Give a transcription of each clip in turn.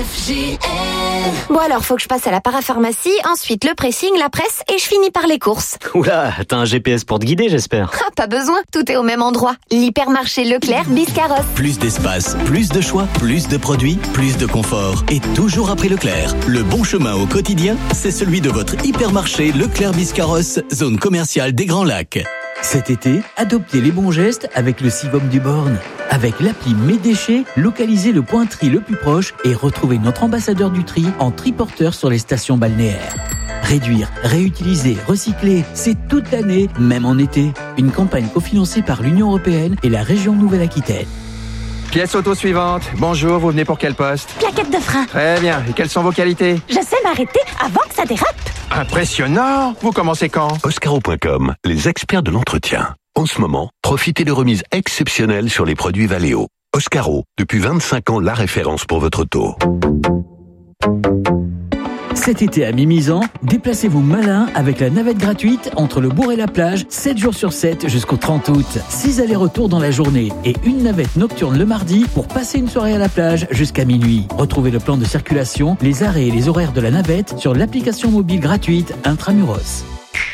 Bon alors, faut que je passe à la parapharmacie, ensuite le pressing, la presse et je finis par les courses. Oula, t'as un GPS pour te guider, j'espère. Ah, pas besoin, tout est au même endroit. L'hypermarché Leclerc Biscarrosse. Plus d'espace, plus de choix, plus de produits, plus de confort. Et toujours après Leclerc. Le bon chemin au quotidien, c'est celui de votre hypermarché Leclerc Biscarrosse, zone commerciale des Grands Lacs. Cet été, adoptez les bons gestes avec le Sivom du Born. Avec l'appli Mes Déchets, localisez le point tri le plus proche et retrouvez notre ambassadeur du tri en triporteur sur les stations balnéaires. Réduire, réutiliser, recycler, c'est toute l'année, même en été. Une campagne cofinancée par l'Union européenne et la région Nouvelle-Aquitaine. Pièce auto suivante. Bonjour, vous venez pour quel poste? Plaquette de frein. Très bien. Et quelles sont vos qualités? Je sais m'arrêter avant que ça dérape. Impressionnant. Vous commencez quand? Oscaro.com, les experts de l'entretien. En ce moment, profitez de remises exceptionnelles sur les produits Valeo. Oscaro, depuis 25 ans, la référence pour votre auto. Cet été à Mimizan, déplacez-vous malin avec la navette gratuite entre le bourg et la plage, 7 jours sur 7 jusqu'au 30 août. 6 allers-retours dans la journée et une navette nocturne le mardi pour passer une soirée à la plage jusqu'à minuit. Retrouvez le plan de circulation, les arrêts et les horaires de la navette sur l'application mobile gratuite Intramuros.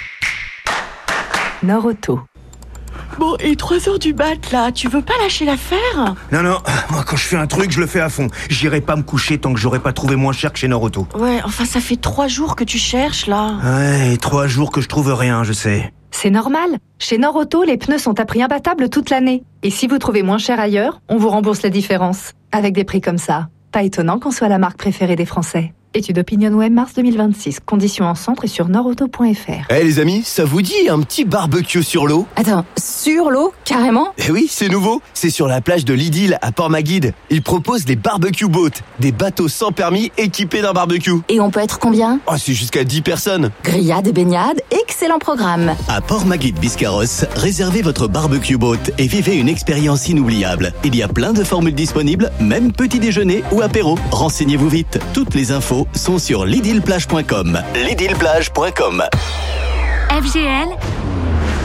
Nord-Auto. Bon, et 3h du mat, là, tu veux pas lâcher l'affaire? Non, moi quand je fais un truc, je le fais à fond. J'irai pas me coucher tant que j'aurai pas trouvé moins cher que chez Nord-Auto. Ouais, enfin ça fait 3 jours que tu cherches, là. Ouais, et 3 jours que je trouve rien, je sais. C'est normal. Chez Nord-Auto, les pneus sont à prix imbattable toute l'année. Et si vous trouvez moins cher ailleurs, on vous rembourse la différence. Avec des prix comme ça, pas étonnant qu'on soit la marque préférée des Français. Étude OpinionWay mars 2026. Conditions en centre et sur nordauto.fr. Eh les amis, ça vous dit un petit barbecue sur l'eau? Attends, sur l'eau, carrément? Eh oui, c'est nouveau. C'est sur la plage de l'Idylle à Port-Magide. Ils proposent des barbecue boats, des bateaux sans permis équipés d'un barbecue. Et on peut être combien? Oh, c'est jusqu'à 10 personnes. Grillades et baignades, excellent programme. À Port-Magide Biscarrosse, réservez votre barbecue boat et vivez une expérience inoubliable. Il y a plein de formules disponibles, même petit déjeuner ou apéro. Renseignez-vous vite. Toutes les infos sont sur lidylplage.com. lidylplage.com. FGL,